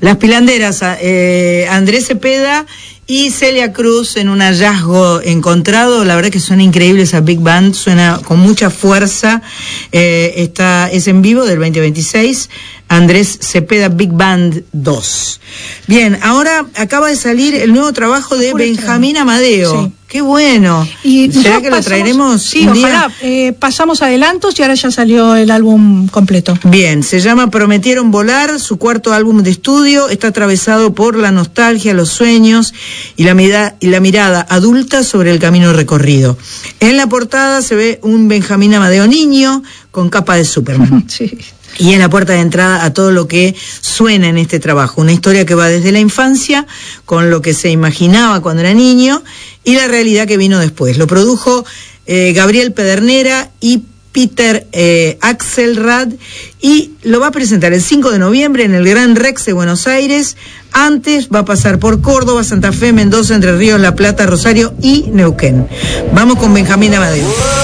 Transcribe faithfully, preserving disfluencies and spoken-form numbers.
Las Pilanderas, eh, Andrés Cepeda y Celia Cruz en un hallazgo encontrado. La verdad que suena increíble esa Big Band, suena con mucha fuerza. Eh, está, es en vivo del veinte veintiséis, Andrés Cepeda Big Band dos. Bien, ahora acaba de salir el nuevo trabajo de Benjamín Amadeo. Sí. ¡Qué bueno! Y ¿Será que pasamos, lo traeremos? Sí, un ojalá. Día? Eh, pasamos adelantos y ahora ya salió el álbum completo. Bien, se llama Prometieron Volar, su cuarto álbum de estudio. Está atravesado por la nostalgia, los sueños y la, mirada, y la mirada adulta sobre el camino recorrido. En la portada se ve un Benjamín Amadeo niño con capa de Superman. Sí. Y es la puerta de entrada a todo lo que suena en este trabajo. Una historia que va desde la infancia, con lo que se imaginaba cuando era niño, y la realidad que vino después. Lo produjo eh, Gabriel Pedernera y Peter eh, Axelrad, y lo va a presentar el cinco de noviembre en el Gran Rex de Buenos Aires. Antes va a pasar por Córdoba, Santa Fe, Mendoza, Entre Ríos, La Plata, Rosario y Neuquén. Vamos con Benjamín Amadeo.